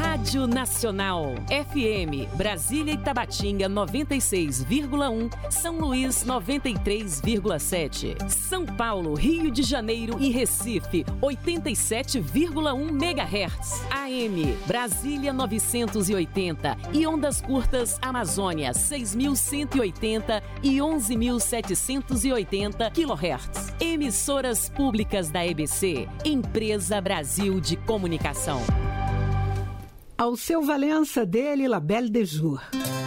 Rádio Nacional, FM, Brasília e Tabatinga 96,1, São Luís 93,7, São Paulo, Rio de Janeiro e Recife 87,1 MHz, AM, Brasília 980 e ondas curtas Amazônia 6.180 e 11.780 kHz. Emissoras públicas da EBC, Empresa Brasil de Comunicação. Ao seu Valença dele, La Belle de Jour.